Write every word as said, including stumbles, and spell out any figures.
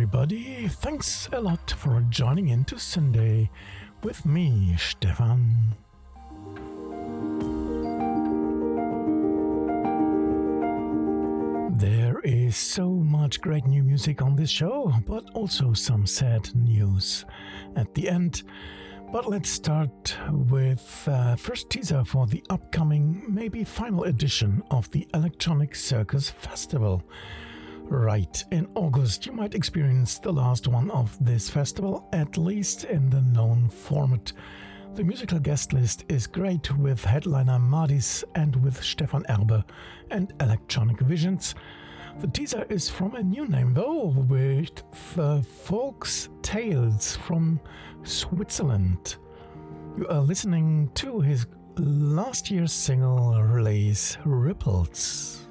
everybody. Thanks a lot for joining in to Sunday with me, Stefan. There is so much great new music on this show, but also some sad news at the end. But let's start with uh, first teaser for the upcoming, maybe final edition of the Electronic Circus Festival. Right, in August you might experience the last one of this festival, at least in the known format. The musical guest list is great, with headliner Madis and with Stefan Erbe and Electronic Visions. The teaser is from a new name though, with the Folks Tales from Switzerland. You are listening to his last year's single release, Ripples.